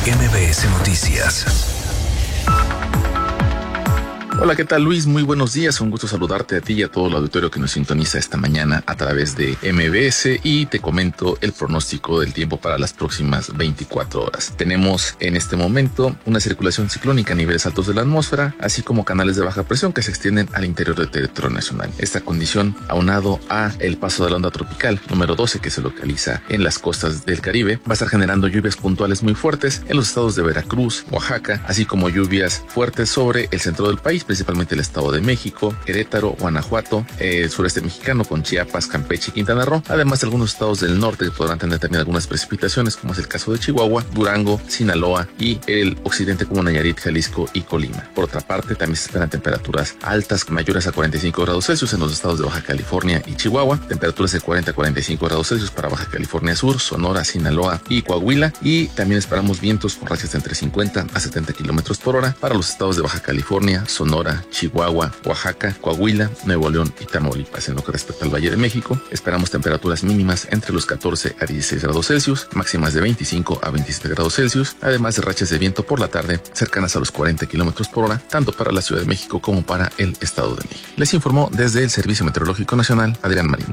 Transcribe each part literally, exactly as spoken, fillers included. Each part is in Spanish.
M B S Noticias. Hola, ¿qué tal, Luis? Muy buenos días. Un gusto saludarte a ti y a todo el auditorio que nos sintoniza esta mañana a través de M B S, y te comento el pronóstico del tiempo para las próximas veinticuatro horas. Tenemos en este momento una circulación ciclónica a niveles altos de la atmósfera, así como canales de baja presión que se extienden al interior del territorio nacional. Esta condición, aunado a el paso de la onda tropical número doce que se localiza en las costas del Caribe, va a estar generando lluvias puntuales muy fuertes en los estados de Veracruz, Oaxaca, así como lluvias fuertes sobre el centro del país, principalmente el Estado de México, Querétaro, Guanajuato, eh, el sureste mexicano con Chiapas, Campeche y Quintana Roo, además de algunos estados del norte que podrán tener también algunas precipitaciones, como es el caso de Chihuahua, Durango, Sinaloa y el occidente como Nayarit, Jalisco y Colima. Por otra parte, también se esperan temperaturas altas mayores a cuarenta y cinco grados Celsius en los estados de Baja California y Chihuahua, temperaturas de cuarenta a cuarenta y cinco grados Celsius para Baja California Sur, Sonora, Sinaloa y Coahuila, y también esperamos vientos con rachas de entre cincuenta a setenta kilómetros por hora para los estados de Baja California, Sonora, Chihuahua, Oaxaca, Coahuila, Nuevo León y Tamaulipas. En lo que respecta al Valle de México, esperamos temperaturas mínimas entre los catorce a dieciséis grados Celsius, máximas de veinticinco a veintisiete grados Celsius, además de rachas de viento por la tarde cercanas a los cuarenta kilómetros por hora, tanto para la Ciudad de México como para el Estado de México. Les informó desde el Servicio Meteorológico Nacional, Adrián Marín.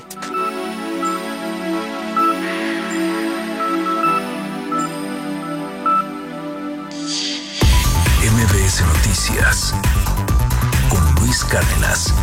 M B S Noticias con Luis Cárdenas.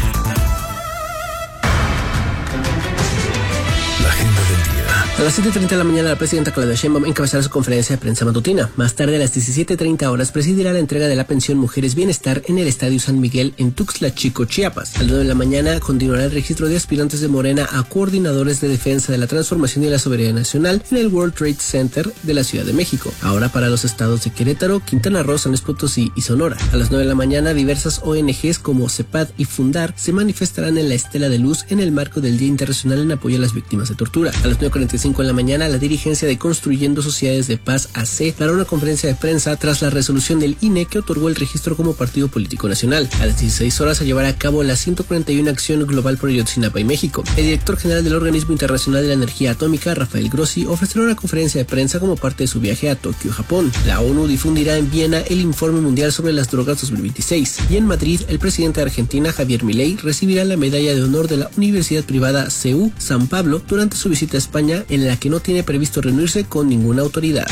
La agenda del día. A las siete treinta de la mañana, la presidenta Claudia Sheinbaum encabezará su conferencia de prensa matutina. Más tarde, a las diecisiete treinta horas, presidirá la entrega de la pensión Mujeres Bienestar en el Estadio San Miguel en Tuxtla Chico, Chiapas. A las nueve de la mañana, continuará el registro de aspirantes de Morena a coordinadores de defensa de la transformación y la soberanía nacional en el World Trade Center de la Ciudad de México. Ahora para los estados de Querétaro, Quintana Roo, San Luis Potosí y Sonora. A las nueve de la mañana, diversas O N Ges como CEPAD y Fundar se manifestarán en la Estela de Luz en el marco del Día Internacional en apoyo a las víctimas de tortura. A las nueve cuarenta y cinco de la mañana, la dirigencia de Construyendo Sociedades de Paz A C dará una conferencia de prensa tras la resolución del I N E que otorgó el registro como partido político nacional. A las dieciséis horas se llevará a cabo la ciento cuarenta y una Acción Global por Ayotzinapa y México. El director general del Organismo Internacional de la Energía Atómica, Rafael Grossi, ofrecerá una conferencia de prensa como parte de su viaje a Tokio, Japón. La ONU difundirá en Viena el Informe Mundial sobre las Drogas dos mil veintiséis. Y en Madrid, el presidente de Argentina, Javier Milei, recibirá la medalla de honor de la Universidad Privada C U San Pablo durante su visita a España, en la que no tiene previsto reunirse con ninguna autoridad.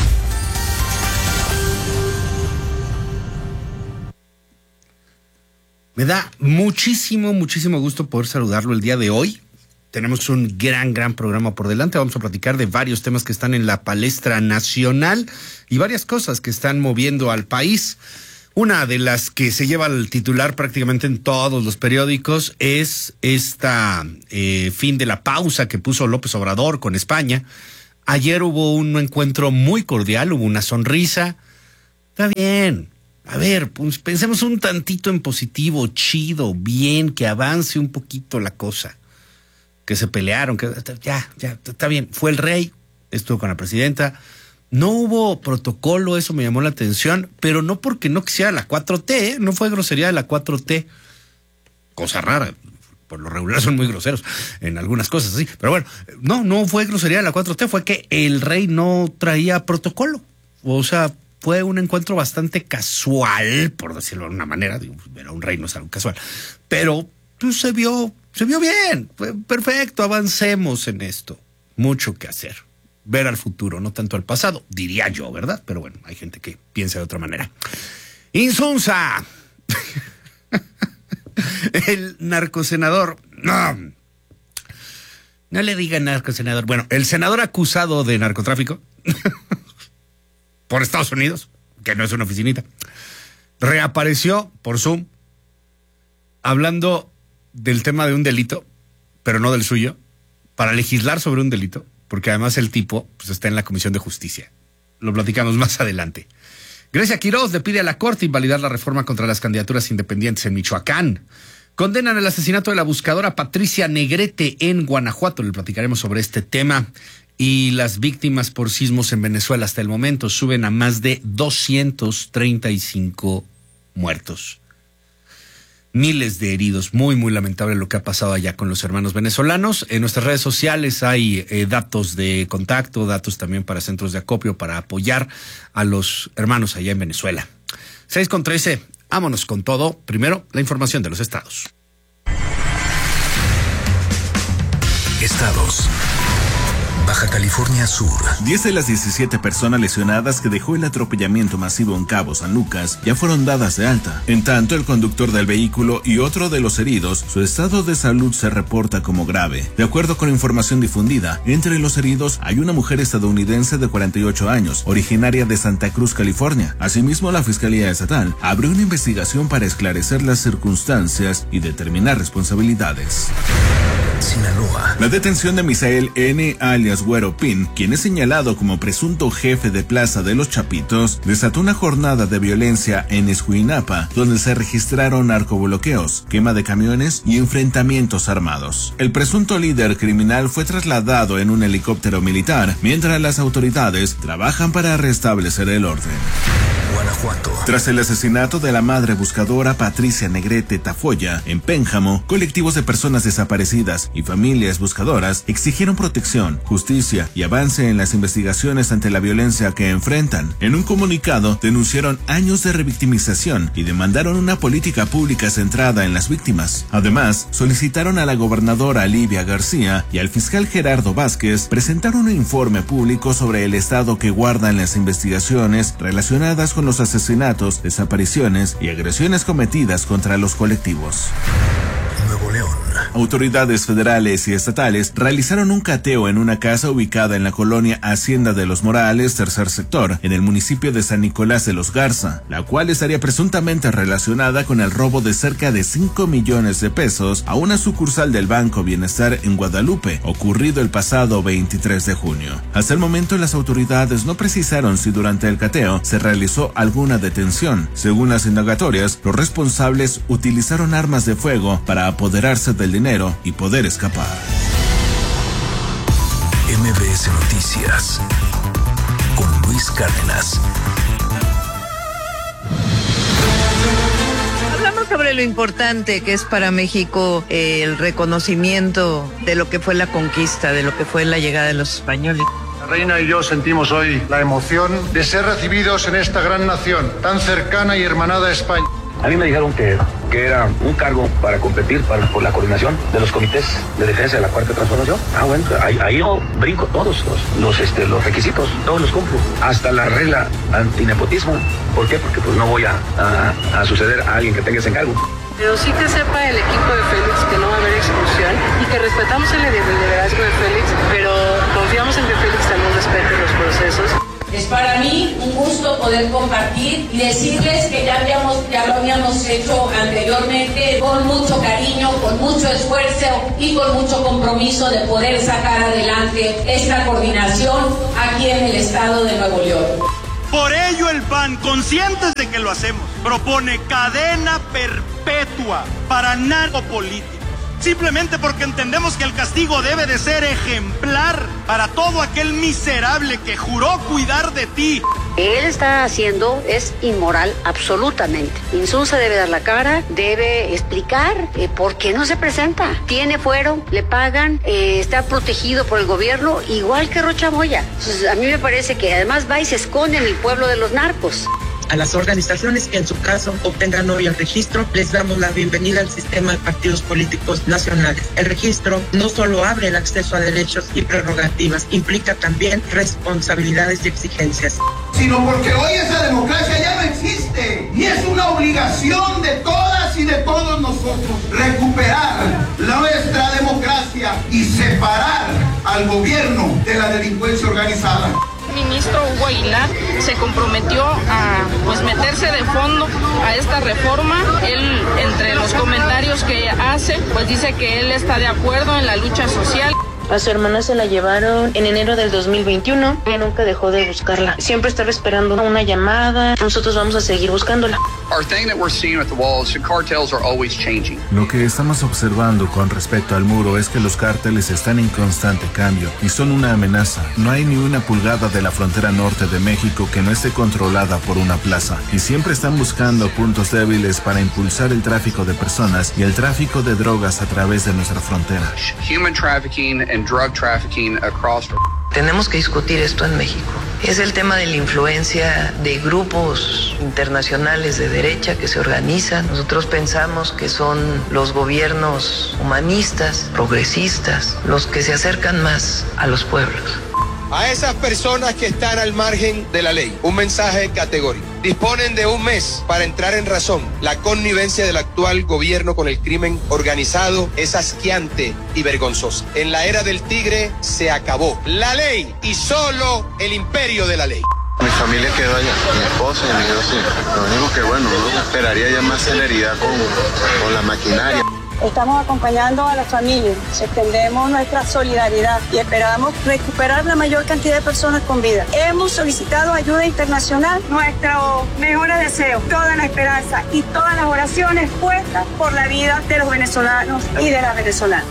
Me da muchísimo, muchísimo gusto poder saludarlo el día de hoy. Tenemos un gran, gran programa por delante. Vamos a platicar de varios temas que están en la palestra nacional y varias cosas que están moviendo al país. Una de las que se lleva al titular prácticamente en todos los periódicos es esta eh, fin de la pausa que puso López Obrador con España. Ayer hubo un encuentro muy cordial, hubo una sonrisa. Está bien. A ver, pues pensemos un tantito en positivo, chido, bien, que avance un poquito la cosa. Que se pelearon, que ya, ya, está bien. Fue el rey, estuvo con la presidenta. No hubo protocolo, eso me llamó la atención, pero no porque no quisiera la cuatro T, ¿eh? No fue grosería de la cuatro T. Cosa rara. Por lo regular son muy groseros en algunas cosas, sí. Pero bueno, no, no fue grosería de la cuatro T, fue que el rey no traía protocolo. O sea, fue un encuentro bastante casual, por decirlo de una manera. Digo, era un rey, no es algo casual. Pero pues, se vio, se vio bien. Fue perfecto, avancemos en esto. Mucho que hacer. Ver al futuro, no tanto al pasado, diría yo, ¿verdad? Pero bueno, hay gente que piensa de otra manera. Insunza. El narcosenador, no, no le digan narcosenador. Bueno, el senador acusado de narcotráfico por Estados Unidos, que no es una oficinita, reapareció por Zoom hablando del tema de un delito, pero no del suyo, para legislar sobre un delito, porque además el tipo pues, está en la Comisión de Justicia. Lo platicamos más adelante. Grecia Quiroz le pide a la Corte invalidar la reforma contra las candidaturas independientes en Michoacán. Condenan el asesinato de la buscadora Patricia Negrete en Guanajuato. Le platicaremos sobre este tema. Y las víctimas por sismos en Venezuela hasta el momento suben a más de doscientos treinta y cinco muertos. miles de heridos. Muy, muy lamentable lo que ha pasado allá con los hermanos venezolanos. En nuestras redes sociales hay eh, datos de contacto, datos también para centros de acopio, para apoyar a los hermanos allá en Venezuela. seis con trece, vámonos con todo. Primero, la información de los estados. Estados. Baja California Sur. diez de las diecisiete personas lesionadas que dejó el atropellamiento masivo en Cabo San Lucas ya fueron dadas de alta. En tanto, el conductor del vehículo y otro de los heridos, su estado de salud se reporta como grave. De acuerdo con información difundida, entre los heridos hay una mujer estadounidense de cuarenta y ocho años, originaria de Santa Cruz, California. Asimismo, la Fiscalía Estatal abrió una investigación para esclarecer las circunstancias y determinar responsabilidades. Sinaloa. La detención de Misael N. alias Güero Pin, quien es señalado como presunto jefe de Plaza de los Chapitos, desató una jornada de violencia en Escuinapa, donde se registraron narcobloqueos, quema de camiones y enfrentamientos armados. El presunto líder criminal fue trasladado en un helicóptero militar, mientras las autoridades trabajan para restablecer el orden. Guanajuato. Tras el asesinato de la madre buscadora Patricia Negrete Tafoya en Pénjamo, colectivos de personas desaparecidas y familias buscadoras exigieron protección, justicia y avance en las investigaciones ante la violencia que enfrentan. En un comunicado, denunciaron años de revictimización y demandaron una política pública centrada en las víctimas. Además, solicitaron a la gobernadora Livia García y al fiscal Gerardo Vázquez presentar un informe público sobre el estado que guardan las investigaciones relacionadas con los asesinatos, desapariciones y agresiones cometidas contra los colectivos. Nuevo León. Autoridades federales y estatales realizaron un cateo en una casa ubicada en la colonia Hacienda de los Morales, tercer sector, en el municipio de San Nicolás de los Garza, la cual estaría presuntamente relacionada con el robo de cerca de cinco millones de pesos a una sucursal del Banco Bienestar en Guadalupe, ocurrido el pasado veintitrés de junio. Hasta el momento, las autoridades no precisaron si durante el cateo se realizó alguna detención. Según las indagatorias, los responsables utilizaron armas de fuego para apoderarse del dinero y poder escapar. M B S Noticias con Luis Cárdenas. Hablamos sobre lo importante que es para México eh, el reconocimiento de lo que fue la conquista, de lo que fue la llegada de los españoles. La reina y yo sentimos hoy la emoción de ser recibidos en esta gran nación, tan cercana y hermanada a España. A mí me dijeron que, que era un cargo para competir para, por la coordinación de los comités de defensa de la Cuarta Transformación. Ah, bueno, ahí, ahí yo brinco todos los, los, este, los requisitos, todos los cumplo. Hasta la regla antinepotismo. ¿Por qué? Porque pues no voy a, a, a suceder a alguien que tenga ese encargo. Pero sí que sepa el equipo de Félix que no va a haber exclusión y que respetamos el liderazgo de Félix, pero confiamos en que Félix también respete los procesos. Es para mí un gusto poder compartir y decirles que ya, habíamos, ya lo habíamos hecho anteriormente con mucho cariño, con mucho esfuerzo y con mucho compromiso de poder sacar adelante esta coordinación aquí en el estado de Nuevo León. Por ello el P A N, conscientes de que lo hacemos, propone cadena perpetua para narcopolíticos. Simplemente porque entendemos que el castigo debe de ser ejemplar para todo aquel miserable que juró cuidar de ti. Él está haciendo es inmoral absolutamente. Insunza debe dar la cara, debe explicar eh, por qué no se presenta. Tiene fuero, le pagan, eh, está protegido por el gobierno, igual que Rocha Moya. Entonces, a mí me parece que además va y se esconde en el pueblo de los narcos. A las organizaciones que en su caso obtengan hoy el registro, les damos la bienvenida al sistema de partidos políticos nacionales. El registro no solo abre el acceso a derechos y prerrogativas, implica también responsabilidades y exigencias. Sino porque hoy esa democracia ya no existe y es una obligación de todas y de todos nosotros recuperar nuestra democracia y separar al gobierno de la delincuencia organizada. El ministro Hugo Aguilar se comprometió a pues meterse de fondo a esta reforma. Él, entre los comentarios que hace, pues dice que él está de acuerdo en la lucha social. A su hermana se la llevaron en enero del dos mil veintiuno. Ella nunca dejó de buscarla. Siempre estaba esperando una llamada. Nosotros vamos a seguir buscándola. Lo que estamos observando con respecto al muro es que los cárteles están en constante cambio y son una amenaza. No hay ni una pulgada de la frontera norte de México que no esté controlada por una plaza y siempre están buscando puntos débiles para impulsar el tráfico de personas y el tráfico de drogas a través de nuestra frontera. Human trafficking and drug trafficking across. Tenemos que discutir esto en México. Es el tema de la influencia de grupos internacionales de derecha que se organizan. Nosotros pensamos que son los gobiernos humanistas, progresistas, los que se acercan más a los pueblos. A esas personas que están al margen de la ley, un mensaje categórico. Disponen de un mes para entrar en razón. La connivencia del actual gobierno con el crimen organizado es asqueante y vergonzosa. En la era del tigre se acabó la ley y solo el imperio de la ley. Mi familia quedó allá, mi esposa y mi hijos sí. Lo único que bueno, ¿no? Esperaría ya más celeridad con, con la maquinaria. Estamos acompañando a la familia, extendemos nuestra solidaridad y esperamos recuperar la mayor cantidad de personas con vida. Hemos solicitado ayuda internacional, nuestros mejores deseos, toda la esperanza y todas las oraciones puestas por la vida de los venezolanos y de las venezolanas.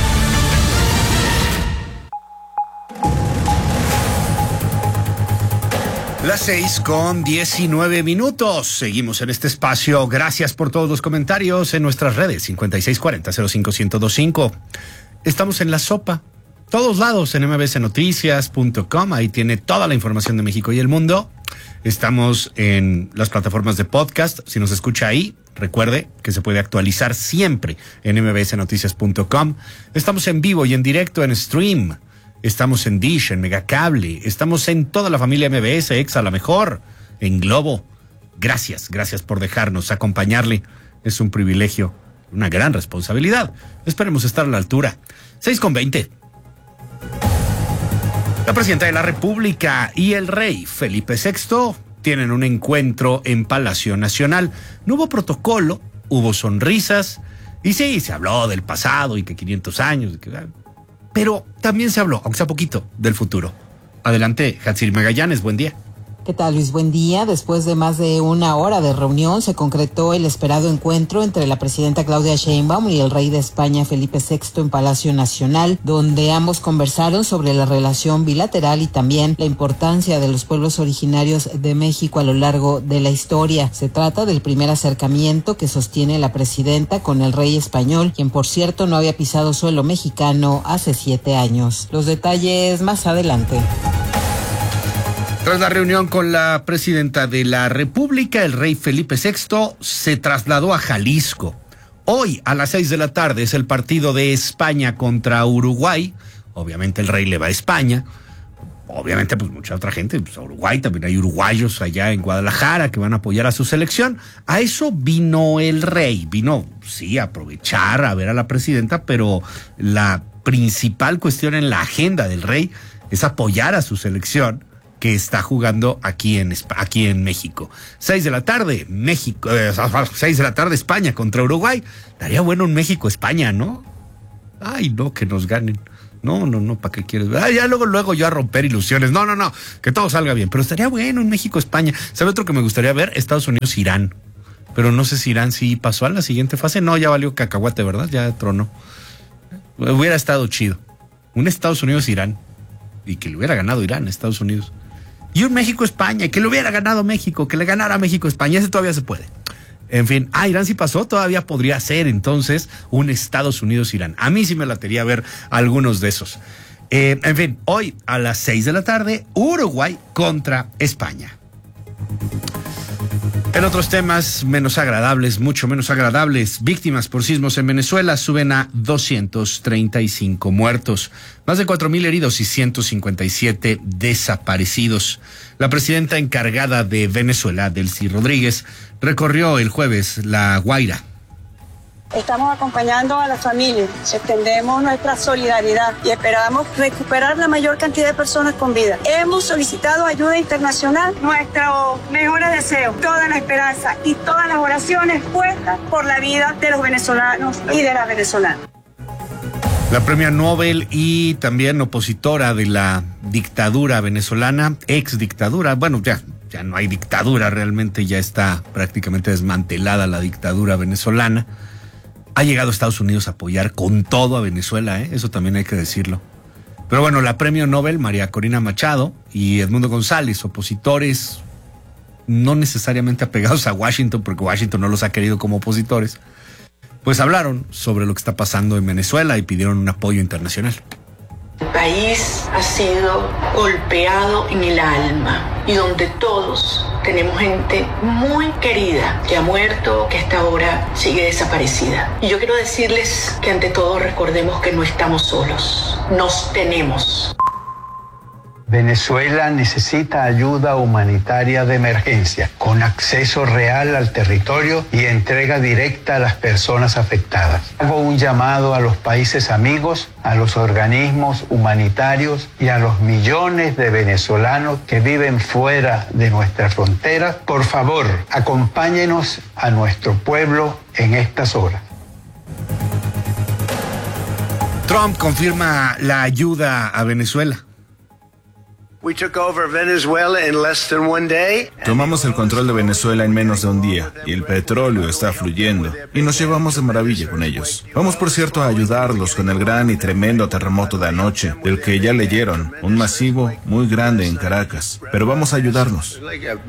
Las seis con diecinueve minutos. Seguimos en este espacio. Gracias por todos los comentarios en nuestras redes. cincuenta y seis cuarenta cero cinco uno cero dos cinco. Estamos en La Sopa. Todos lados en m b c noticias punto com. Ahí tiene toda la información de México y el mundo. Estamos en las plataformas de podcast. Si nos escucha ahí, recuerde que se puede actualizar siempre en m b c noticias punto com. Estamos en vivo y en directo en Stream. Estamos en Dish, en Megacable, estamos en toda la familia M B S, Exa, La Mejor, en Globo. Gracias, gracias por dejarnos acompañarle. Es un privilegio, una gran responsabilidad. Esperemos estar a la altura. seis con veinte. La presidenta de la República y el rey Felipe sexto tienen un encuentro en Palacio Nacional. No hubo protocolo, hubo sonrisas y sí, se habló del pasado y que quinientos años... Que, pero también se habló, aunque sea poquito, del futuro. Adelante, Hatsiri Magallanes, buen día. ¿Qué tal, Luis? Buen día. Después de más de una hora de reunión, se concretó el esperado encuentro entre la presidenta Claudia Sheinbaum y el rey de España, Felipe sexto, en Palacio Nacional, donde ambos conversaron sobre la relación bilateral y también la importancia de los pueblos originarios de México a lo largo de la historia. Se trata del primer acercamiento que sostiene la presidenta con el rey español, quien por cierto no había pisado suelo mexicano hace siete años. Los detalles más adelante. Tras la reunión con la presidenta de la República, el rey Felipe sexto se trasladó a Jalisco. Hoy a las seis de la tarde es el partido de España contra Uruguay. Obviamente el rey le va a España. Obviamente pues mucha otra gente, pues a Uruguay, también hay uruguayos allá en Guadalajara que van a apoyar a su selección. A eso vino el rey, vino sí a aprovechar a ver a la presidenta, pero la principal cuestión en la agenda del rey es apoyar a su selección, que está jugando aquí en aquí en México. Seis de la tarde, México, eh, seis de la tarde, España contra Uruguay. Daría bueno un México-España, ¿no? Ay, no, que nos ganen. No, no, no, ¿para qué quieres ver? Ah, ya luego, luego yo a romper ilusiones. No, no, no, que todo salga bien. Pero estaría bueno un México-España. ¿Sabe otro que me gustaría ver? Estados Unidos-Irán. Pero no sé si Irán sí pasó a la siguiente fase. No, ya valió cacahuate, ¿verdad? Ya tronó. Hubiera estado chido. Un Estados Unidos-Irán. Y que le hubiera ganado Irán, Estados Unidos. Y un México-España, que le hubiera ganado México, que le ganara a México-España, ese todavía se puede. En fin, ah, Irán sí pasó, todavía podría ser entonces un Estados Unidos-Irán. A mí sí me latería ver algunos de esos. Eh, en fin, hoy a las seis de la tarde, Uruguay contra España. En otros temas menos agradables, mucho menos agradables, víctimas por sismos en Venezuela suben a doscientos treinta y cinco muertos, más de cuatro mil heridos y ciento cincuenta y siete desaparecidos. La presidenta encargada de Venezuela, Delcy Rodríguez, recorrió el jueves La Guaira. Estamos acompañando a la familia, extendemos nuestra solidaridad y esperamos recuperar la mayor cantidad de personas con vida. Hemos solicitado ayuda internacional, nuestros mejores deseos, toda la esperanza y todas las oraciones puestas por la vida de los venezolanos y de las venezolanas. La premio Nobel y también opositora de la dictadura venezolana, ex dictadura, bueno, ya, ya no hay dictadura realmente, ya está prácticamente desmantelada la dictadura venezolana. Ha llegado a Estados Unidos a apoyar con todo a Venezuela, ¿eh? Eso también hay que decirlo. Pero bueno, la premio Nobel, María Corina Machado y Edmundo González, opositores no necesariamente apegados a Washington, porque Washington no los ha querido como opositores, pues hablaron sobre lo que está pasando en Venezuela y pidieron un apoyo internacional. El país ha sido golpeado en el alma y donde todos tenemos gente muy querida que ha muerto, que hasta ahora sigue desaparecida. Y yo quiero decirles que ante todo recordemos que no estamos solos, nos tenemos. Venezuela necesita ayuda humanitaria de emergencia, con acceso real al territorio y entrega directa a las personas afectadas. Hago un llamado a los países amigos, a los organismos humanitarios y a los millones de venezolanos que viven fuera de nuestras fronteras. Por favor, acompáñenos a nuestro pueblo en estas horas. Trump confirma la ayuda a Venezuela. Tomamos el control de Venezuela en menos de un día y el petróleo está fluyendo y nos llevamos de maravilla con ellos. Vamos, por cierto, a ayudarlos con el gran y tremendo terremoto de anoche, del que ya leyeron, un masivo muy grande en Caracas, pero vamos a ayudarnos.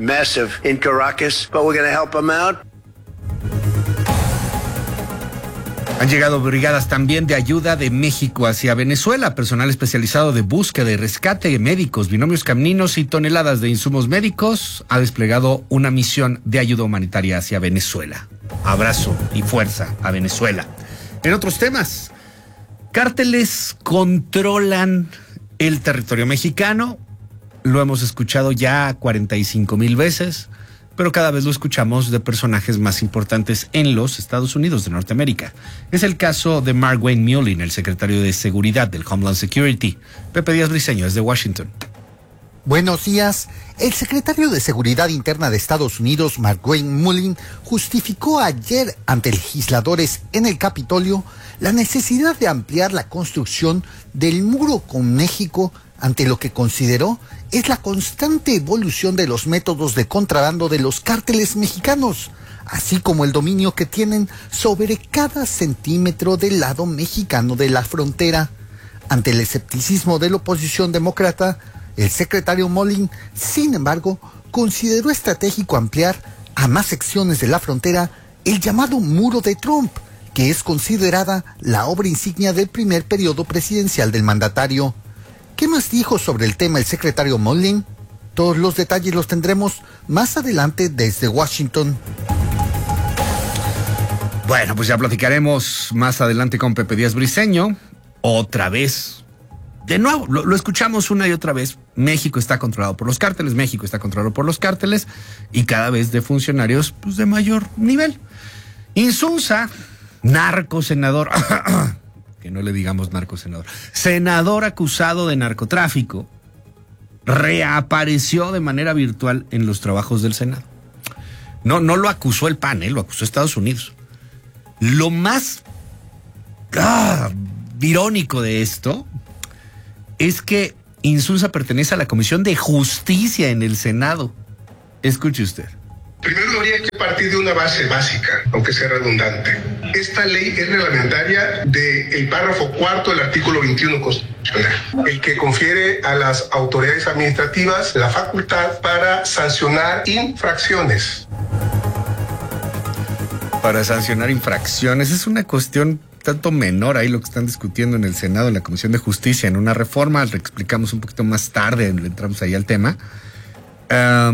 Han llegado brigadas también de ayuda de México hacia Venezuela, personal especializado de búsqueda y rescate, médicos, binomios caninos y toneladas de insumos médicos. Ha desplegado una misión de ayuda humanitaria hacia Venezuela. Abrazo y fuerza a Venezuela. En otros temas, cárteles controlan el territorio mexicano. Lo hemos escuchado ya cuarenta y cinco mil veces, pero cada vez lo escuchamos de personajes más importantes en los Estados Unidos de Norteamérica. Es el caso de Mark-Wayne Mullin, el secretario de Seguridad del Homeland Security. Pepe Díaz Briceño, desde Washington. Buenos días. El secretario de Seguridad Interna de Estados Unidos, Mark-Wayne Mullin, justificó ayer ante legisladores en el Capitolio la necesidad de ampliar la construcción del muro con México ante lo que consideró es la constante evolución de los métodos de contrabando de los cárteles mexicanos, así como el dominio que tienen sobre cada centímetro del lado mexicano de la frontera. Ante el escepticismo de la oposición demócrata, el secretario Mullin, sin embargo, consideró estratégico ampliar a más secciones de la frontera el llamado Muro de Trump, que es considerada la obra insignia del primer periodo presidencial del mandatario. ¿Qué más dijo sobre el tema el secretario Mullin? Todos los detalles los tendremos más adelante desde Washington. Bueno, pues ya platicaremos más adelante con Pepe Díaz Briceño. Otra vez. De nuevo, lo, lo escuchamos una y otra vez. México está controlado por los cárteles, México está controlado por los cárteles y cada vez de funcionarios pues, de mayor nivel. Insunza, narco senador... que no le digamos narcosenador, senador acusado de narcotráfico, reapareció de manera virtual en los trabajos del Senado. No, no lo acusó el P A N, ¿eh? Lo acusó Estados Unidos. Lo más ah, irónico de esto es que Insunza pertenece a la Comisión de Justicia en el Senado. Escuche usted. Primero habría que partir de una base básica, aunque sea redundante. Esta ley es reglamentaria del párrafo cuarto del artículo veintiuno constitucional, el que confiere a las autoridades administrativas la facultad para sancionar infracciones. Para sancionar infracciones, es una cuestión tanto menor ahí lo que están discutiendo en el Senado, en la Comisión de Justicia, en una reforma, le explicamos un poquito más tarde, entramos ahí al tema. Uh,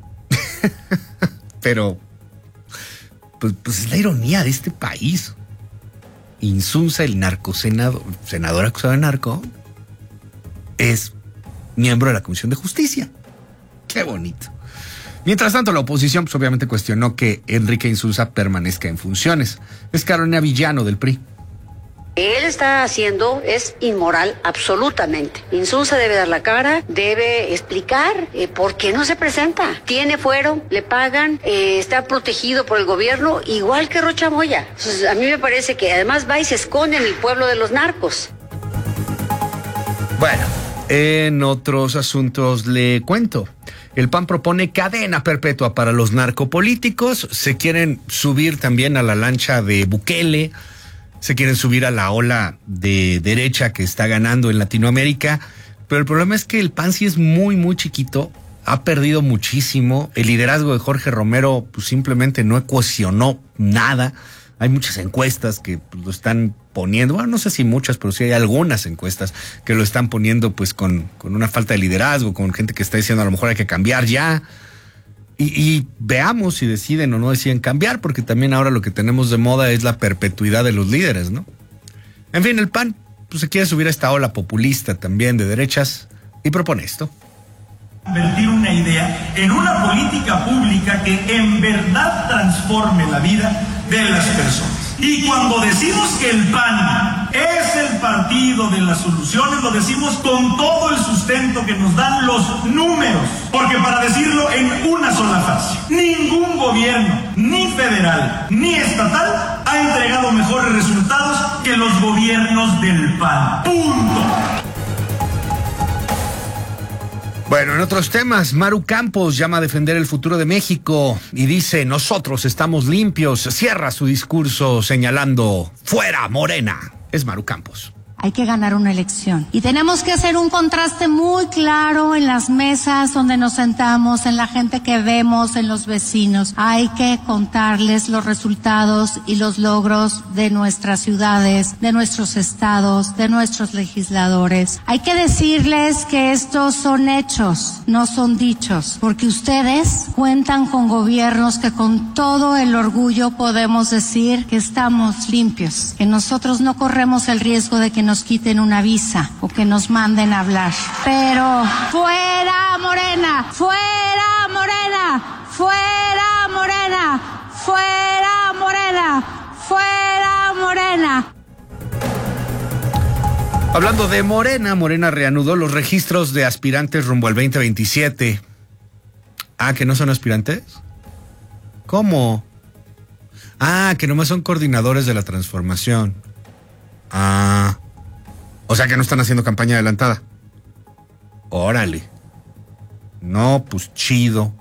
pero pues, pues es la ironía de este país. Insunza, el narcosenador, senador acusado de narco, es miembro de la Comisión de Justicia. Qué bonito. Mientras tanto, la oposición pues, obviamente cuestionó que Enrique Insunza permanezca en funciones. Es Carolina Villano del P R I. Él está haciendo es inmoral absolutamente. Insunza debe dar la cara, debe explicar eh, por qué no se presenta. Tiene fuero, le pagan, eh, está protegido por el gobierno, igual que Rocha Moya. Entonces, a mí me parece que además va y se esconde en el pueblo de los narcos. Bueno, en otros asuntos le cuento. El P A N propone cadena perpetua para los narcopolíticos. Se quieren subir también a la lancha de Bukele. Se quieren subir a la ola de derecha que está ganando en Latinoamérica. Pero el problema es que el P A N sí es muy, muy chiquito. Ha perdido muchísimo. El liderazgo de Jorge Romero pues, simplemente no ecuacionó nada. Hay muchas encuestas que pues, lo están poniendo, bueno, no sé si muchas, pero sí hay algunas encuestas que lo están poniendo pues con, con una falta de liderazgo, con gente que está diciendo a lo mejor hay que cambiar ya. Y, y veamos si deciden o no deciden cambiar, porque también ahora lo que tenemos de moda es la perpetuidad de los líderes, ¿no? En fin, el P A N pues, se quiere subir a esta ola populista también de derechas y propone esto. Convertir una idea en una política pública que en verdad transforme la vida de las personas. Y cuando decimos que el P A N es el partido de las soluciones, lo decimos con todo el sustento que nos dan los números. Porque para decirlo en una sola frase, ningún gobierno, ni federal, ni estatal, ha entregado mejores resultados que los gobiernos del P A N. Punto. Bueno, en otros temas, Maru Campos llama a defender el futuro de México y dice, nosotros estamos limpios. Cierra su discurso señalando, ¡fuera Morena! Es Maru Campos. Hay que ganar una elección. Y tenemos que hacer un contraste muy claro en las mesas donde nos sentamos, en la gente que vemos, en los vecinos. Hay que contarles los resultados y los logros de nuestras ciudades, de nuestros estados, de nuestros legisladores. Hay que decirles que estos son hechos, no son dichos, porque ustedes cuentan con gobiernos que con todo el orgullo podemos decir que estamos limpios, que nosotros no corremos el riesgo de que nos quiten una visa o que nos manden a hablar. Pero fuera Morena, fuera Morena, fuera Morena, fuera Morena, fuera Morena. Hablando de Morena, Morena reanudó los registros de aspirantes rumbo al veinte veintisiete. Ah, ¿que no son aspirantes? ¿Cómo? Ah, que nomás son coordinadores de la transformación. Ah... O sea que no están haciendo campaña adelantada. Órale. No, pues chido.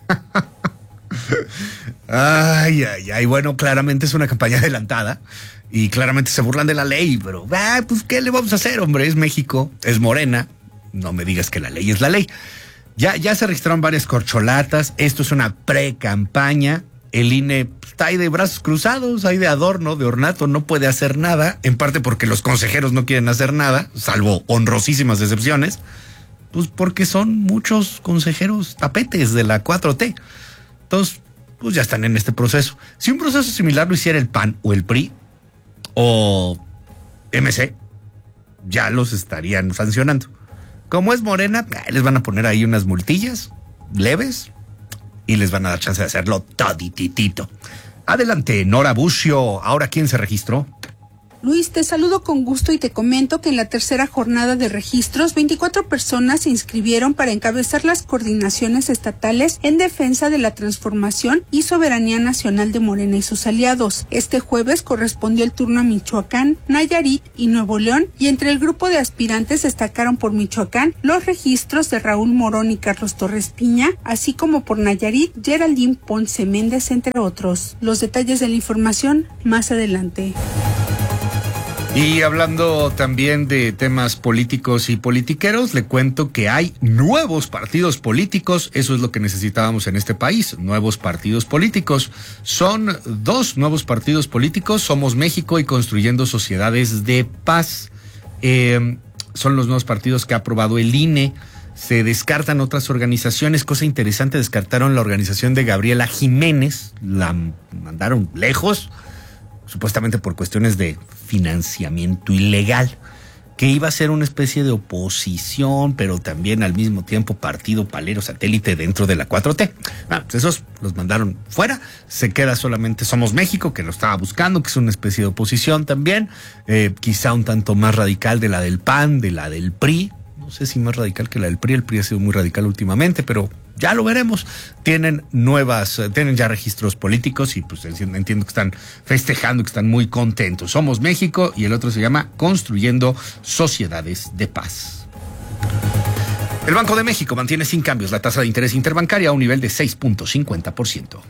Ay, ay, ay. Bueno, claramente es una campaña adelantada. Y claramente se burlan de la ley. Pero, ah, pues, ¿qué le vamos a hacer, hombre? Es México, es Morena. No me digas que la ley es la ley. Ya, ya se registraron varias corcholatas. Esto es una pre-campaña. El I N E está ahí de brazos cruzados, ahí de adorno, de ornato, no puede hacer nada, en parte porque los consejeros no quieren hacer nada, salvo honrosísimas excepciones, pues porque son muchos consejeros tapetes de la cuatro T. Entonces, pues ya están en este proceso. Si un proceso similar lo hiciera el P A N o el P R I o M C, ya los estarían sancionando. Como es Morena, les van a poner ahí unas multillas leves, y les van a dar chance de hacerlo todititito. Adelante, Nora Bucio. ¿Ahora quién se registró? Luis, te saludo con gusto y te comento que en la tercera jornada de registros, veinticuatro personas se inscribieron para encabezar las coordinaciones estatales en defensa de la transformación y soberanía nacional de Morena y sus aliados. Este jueves correspondió el turno a Michoacán, Nayarit y Nuevo León, y entre el grupo de aspirantes destacaron por Michoacán los registros de Raúl Morón y Carlos Torres Piña, así como por Nayarit, Geraldine Ponce Méndez, entre otros. Los detalles de la información más adelante. Y hablando también de temas políticos y politiqueros, le cuento que hay nuevos partidos políticos. Eso es lo que necesitábamos en este país, nuevos partidos políticos. Son dos nuevos partidos políticos, Somos México y Construyendo Sociedades de Paz. Eh, son los nuevos partidos que ha aprobado el I N E. Se descartan otras organizaciones. Cosa interesante, descartaron la organización de Gabriela Jiménez, la mandaron lejos, supuestamente por cuestiones de financiamiento ilegal, que iba a ser una especie de oposición, pero también al mismo tiempo partido palero satélite dentro de la cuatro T. Ah, pues esos los mandaron fuera. Se queda solamente Somos México, que lo estaba buscando, que es una especie de oposición también, eh, quizá un tanto más radical de la del P A N, de la del P R I. No sé si más radical que la del P R I. El P R I ha sido muy radical últimamente, pero ya lo veremos. Tienen nuevas, tienen ya registros políticos y pues entiendo que están festejando, que están muy contentos. Somos México y el otro se llama Construyendo Sociedades de Paz. El Banco de México mantiene sin cambios la tasa de interés interbancaria a un nivel de seis punto cincuenta por ciento.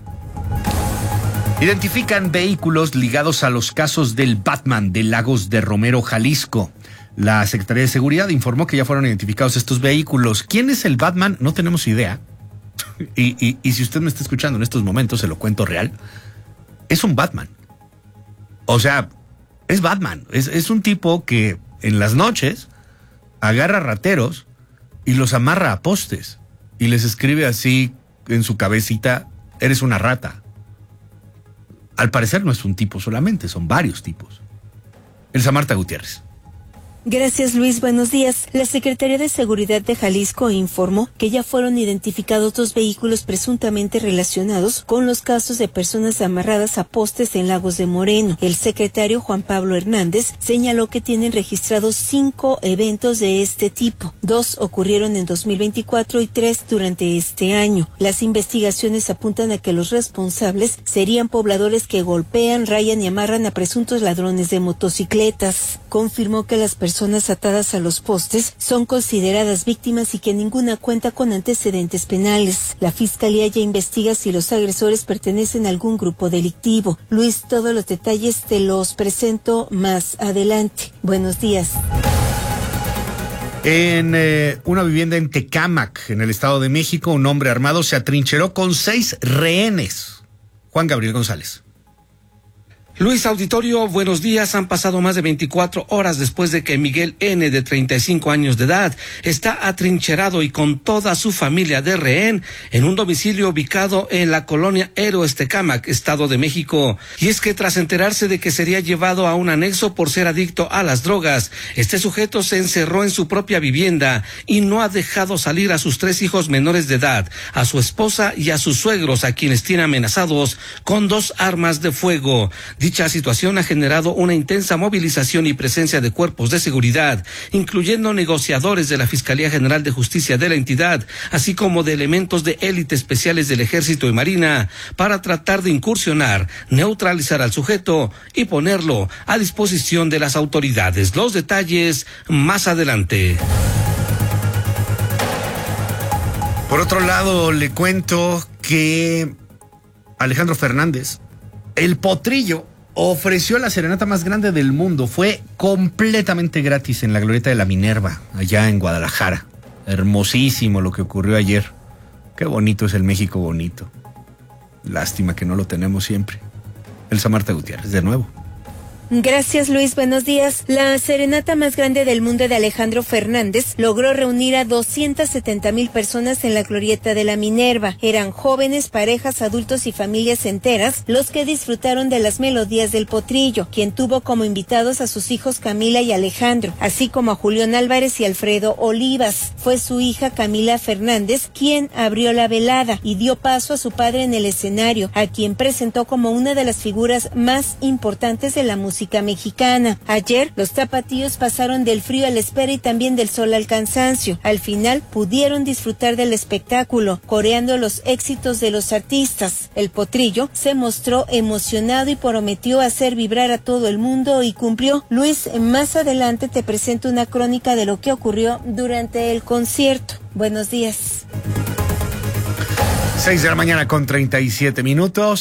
Identifican vehículos ligados a los casos del Batman de Lagos de Romero, Jalisco. La Secretaría de Seguridad informó que ya fueron identificados estos vehículos. ¿Quién es el Batman? No tenemos idea. Y, y, y si usted me está escuchando en estos momentos, se lo cuento real. Es un Batman. O sea, es Batman. Es, es un tipo que en las noches agarra rateros y los amarra a postes y les escribe así en su cabecita: eres una rata. Al parecer no es un tipo solamente, son varios tipos. Elsa Marta Gutiérrez. Gracias, Luis. Buenos días. La Secretaría de Seguridad de Jalisco informó que ya fueron identificados dos vehículos presuntamente relacionados con los casos de personas amarradas a postes en Lagos de Moreno. El secretario Juan Pablo Hernández señaló que tienen registrados cinco eventos de este tipo. Dos ocurrieron en dos mil veinticuatro y tres durante este año. Las investigaciones apuntan a que los responsables serían pobladores que golpean, rayan y amarran a presuntos ladrones de motocicletas. Confirmó que las personas personas atadas a los postes son consideradas víctimas y que ninguna cuenta con antecedentes penales. La Fiscalía ya investiga si los agresores pertenecen a algún grupo delictivo. Luis, todos los detalles te los presento más adelante. Buenos días. En eh, una vivienda en Tecámac, en el Estado de México, un hombre armado se atrincheró con seis rehenes. Juan Gabriel González. Luis Auditorio, buenos días. Han pasado más de veinticuatro horas después de que Miguel N., de treinta y cinco años de edad, está atrincherado y con toda su familia de rehén en un domicilio ubicado en la colonia Héroes Tecámac, Estado de México. Y es que tras enterarse de que sería llevado a un anexo por ser adicto a las drogas, este sujeto se encerró en su propia vivienda y no ha dejado salir a sus tres hijos menores de edad, a su esposa y a sus suegros, a quienes tiene amenazados con dos armas de fuego. Dicha situación ha generado una intensa movilización y presencia de cuerpos de seguridad, incluyendo negociadores de la Fiscalía General de Justicia de la entidad, así como de elementos de élite especiales del Ejército y Marina, para tratar de incursionar, neutralizar al sujeto y ponerlo a disposición de las autoridades. Los detalles más adelante. Por otro lado, le cuento que Alejandro Fernández, el potrillo, ofreció la serenata más grande del mundo. Fue completamente gratis en la Glorieta de la Minerva, allá en Guadalajara. Hermosísimo lo que ocurrió ayer. Qué bonito es el México bonito. Lástima que no lo tenemos siempre. Elsa Marta Gutiérrez, de nuevo. Gracias, Luis. Buenos días. La serenata más grande del mundo de Alejandro Fernández logró reunir a doscientas setenta mil personas en la Glorieta de la Minerva. Eran jóvenes, parejas, adultos y familias enteras los que disfrutaron de las melodías del potrillo, quien tuvo como invitados a sus hijos Camila y Alejandro, así como a Julián Álvarez y Alfredo Olivas. Fue su hija Camila Fernández quien abrió la velada y dio paso a su padre en el escenario, a quien presentó como una de las figuras más importantes de la música mexicana. Ayer, los tapatíos pasaron del frío a la espera y también del sol al cansancio. Al final, pudieron disfrutar del espectáculo, coreando los éxitos de los artistas. El potrillo se mostró emocionado y prometió hacer vibrar a todo el mundo y cumplió. Luis, más adelante te presento una crónica de lo que ocurrió durante el concierto. Buenos días. seis de la mañana con treinta y siete minutos.